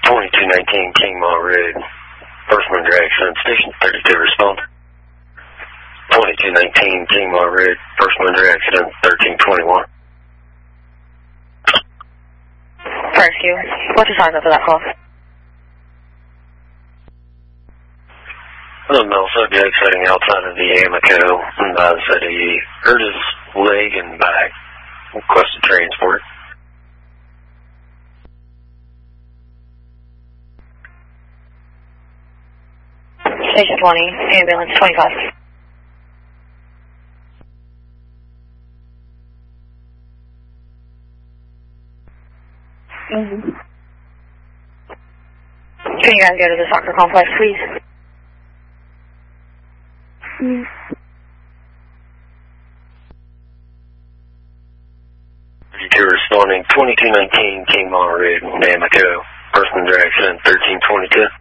2219 King Mall Road. First under accident, station 32 respond. 2219 King Mall Road. First under accident, 1321. Rescue. What's your size for that call? The male subject sitting outside of the Amoco and said he hurt his leg and back. Requested transport. Station 20, ambulance 25. Can you guys go to the soccer complex, please? You're responding 2219 King Mall Road, Amoco. First under accident 1322.